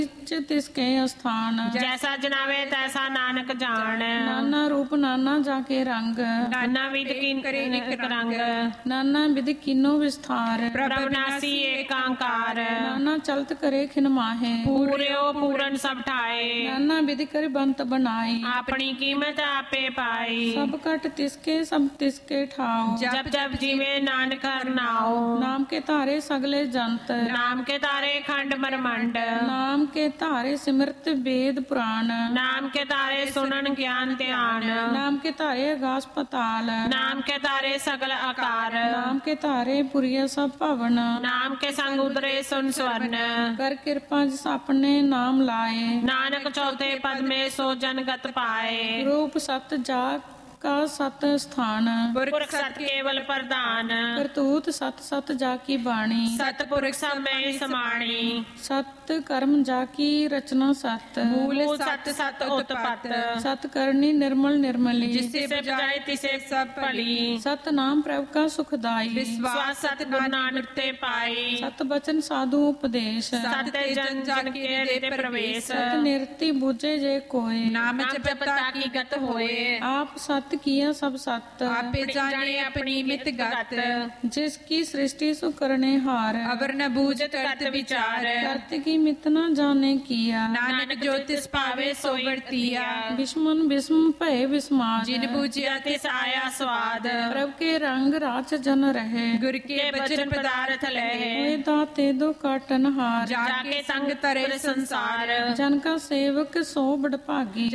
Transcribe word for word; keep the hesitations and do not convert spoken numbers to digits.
तिसके स्थान। जैसा जनावे तैसा नानक जान। नाना रूप नाना जाके रंग। नाना विध किन एक रंग। नाना विधि किनो विस्तार। प्रभु नासी एकांकार। नाना चलत करे खिन माहे। पूर्यो पूरन सब ठाए। नाना विधि कर बंत बनाई। अपनी कीमत आपे पाई। सब कट तिसके सब तिसके ठाओ। जब जब जीवे नानक हर नाओ। नाम के तारे सगले जंत। नाम के तारे खंड मरमंड। नाम के तारे सिमरत वेद पुराण। नाम के तारे सुनन ज्ञान ध्यान। नाम के तारे आकाश पताल। नाम के तारे सगल आकार। नाम के तारे पुरिया सब भवन। नाम के संग उदरे सुन स्वर्ण। कर कृपा जिस अपने नाम लाए। नानक चौथे पद में सो जन गत पाए। रूप सत जा का सत स्थान। पुरख सत केवल प्रधान। करतूत सत सत जाकी बाणी। सतपुरख सब में समाणी। सत कर्म जाकी रचना सत। मूल सत सत उत्पत। सत करनी निर्मल निर्मली। जिससे बजाए तिसे सब भली। सत नाम प्रभु का सुखदाई। विश्वास सत गुरु नानक ते पाई। सत बचन साधु उपदेश। सत जन जन के ते प्रवेश। सत निरति बुझे जे कोय। नाम जपता की गत होए। आप सत किया सब सत। आपे जाने अपनी मित गत। जिसकी सृष्टि सु करने हार। अवर न बूझत करत विचार। करत की मित न जाने किया। नानक जो तिस पावे सो वर्तिया। विस्मन विस्म भय विस्माद। जिन बूझिया तिस आया स्वाद। प्रभु के रंग राच जन रहे। गुर के बचन पदार्थ लहे। वे दाते दो काटन हार। जाके संग तरे संसार। जन का सेवक सो बड़ भागी।